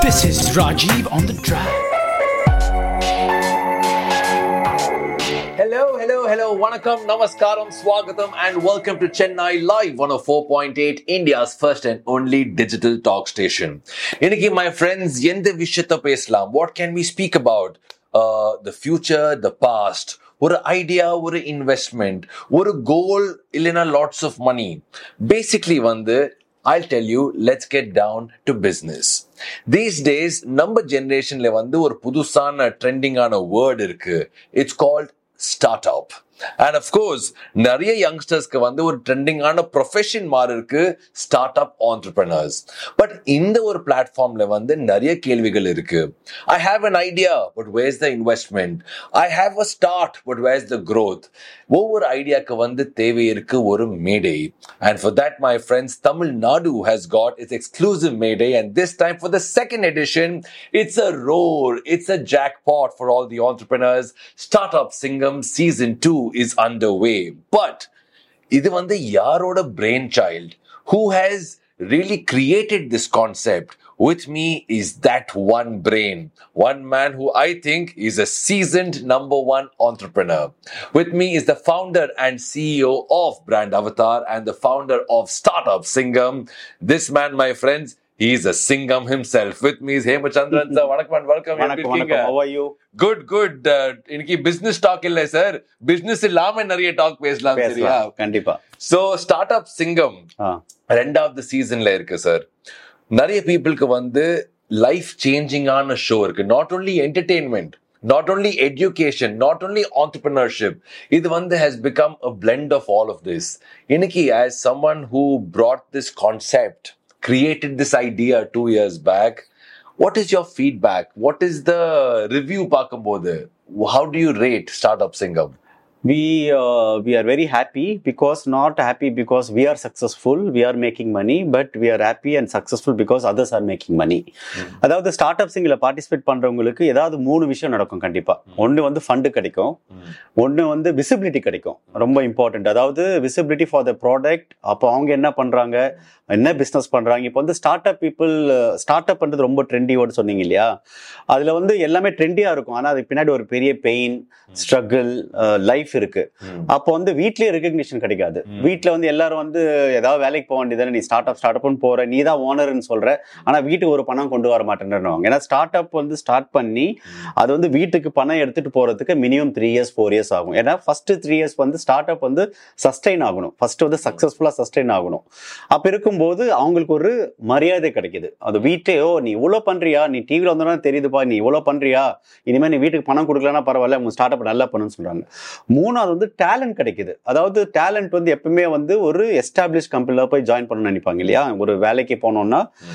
This is Rajiv on the track. Hello, Vanakkam, Namaskaram, Swagatam, and welcome to Chennai Live 104.8, India's first and only digital talk station. Iniki, my friends, yende vishayatha peslam. What can we speak about? The future, the past. ஒரு idea, ஒரு investment, ஒரு கோல், இல்லைன்னா lots of money. Basically I'll tell you, let's get down to business. These days, நம்ம ஜெனரேஷன்ல ஒரு புதுசான ட்ரெண்டிங்கான word இருக்கு. It's called startup. And of course, நிறைய யங்ஸ்டர்ஸ்க்கு ஒரு ட்ரெண்டிங்கான ப்ரொஃபஷன் மாறி இருக்கு, ஸ்டார்ட் அப் ஆண்டர்பிரனர்ஸ். பட் இந்த ஒரு பிளாட்ஃபார்ம்ல நிறைய கேள்விகள் இருக்கு. I have an idea, but where's the investment? I have a start, but where's the growth? ஒவ்வொரு ஐடியாக்கு தேவை இருக்கு ஒரு மேடை. And for that, my friends, Tamil Nadu has got its exclusive மேடை, and this time for the second edition, it's a roar, it's a jackpot for all the entrepreneurs. Startup Singham Season 2 is underway. But இது யாரோட brainchild? Who has really created this concept? With me is that one brain, one man who I think is a seasoned number one entrepreneur. With me is the founder and CEO of Brand Avatar and the founder of Startup Singham. This man, my friends, he is a Singham himself. With me is Hemachandran sir. Vanakkam, welcome. Vanakkam. How are you? Good. இன்னைக்கு business talk இல்ல sir, business இல்லாம நிறைய talk பேசலாம். சரியா? கண்டிப்பா. So Startup Singham ரெண்டாவது சீசன்ல இருக்கு சார். நிறைய பீப்புளுக்கு லைஃப் சேஞ்சிங் ஆன ஷோ இருக்கு. Not only entertainment, not only education, not only entrepreneurship. It has become a blend of all of this. Iniki, as someone who brought this concept, created this idea 2 years back, what is your feedback? What is the review paakambodhu? How do you rate Startup Singham? We are very happy because we are successful, we are making money, but we are happy and successful because others are making money. அதாவது start up single participate பண்றவங்களுக்கு ஏதாவது 3 விஷயம் நடக்கும் கண்டிப்பா. ஒன்று fund கிடைக்கும், ஒன்று visibility கிடைக்கும், ரொம்ப இம்பார்ட்டன்ட். அதாவது விசிபிலிட்டி ஃபார் த ப்ராடக்ட். அப்போ அவங்க என்ன பண்றாங்க, என்ன பிஸ்னஸ் பண்றாங்க. இப்போ start up people, start up பண்றது ரொம்ப ட்ரெண்டி வேர்டு சொன்னீங்க இல்லையா, அதுல எல்லாமே ட்ரெண்டியா இருக்கும். ஆனா அதுக்கு பின்னாடி ஒரு பெரிய பெயின், ஸ்ட்ரகிள், லைஃப் இருக்கு. அப்போ வீட்லயே ரெகக்னிஷன் கிடைக்காது. வீட்டுல எல்லாரும் ஏதாவது வேலைக்கு போக வேண்டியதானே, நீ ஸ்டார்ட் அப்னு போற, நீ தான் ஓனர்னு சொல்ற, ஆனா வீட்டுக்கு ஒரு பணம் கொண்டு வர மாட்டேன்னு. ஏன்னா ஸ்டார்ட் அப் ஸ்டார்ட் பண்ணி அது வீட்டுக்கு பணம் எடுத்துட்டு போறதுக்கு மினிமம் 3 years 4 years ஆகும். ஏன்னா first 3 years start up sustain ஆகணும், ஃபர்ஸ்ட் சக்சஸ்ஃபுல்லா சஸ்டெயின் ஆகணும். அப்ப இருக்கும்போது அவங்களுக்கு ஒரு மரியாதை கிடைக்குது. அது வீட்டையோ, நீ இவ்வளவு பண்றியா, நீ டிவில வந்தோன்னா தெரியுதுப்பா, நீ இவ்வளவு பண்றியா, இனிமே நீ வீட்டுக்கு பணம் கொடுக்கலன்னா பரவாயில்ல, உங்க ஸ்டார்ட் அப் நல்லா பண்ணுன்னு சொல்றாங்க. மூணாவது டேலண்ட் கிடைக்குது. அதாவது டேலண்ட் எப்பவுமே ஒரு எஸ்டாப்ளிஷ் கம்பெனில போய் ஜாயின் பண்ணணும்னு நினைப்பாங்க இல்லையா. ஒரு வேலைக்கு போனோம்னா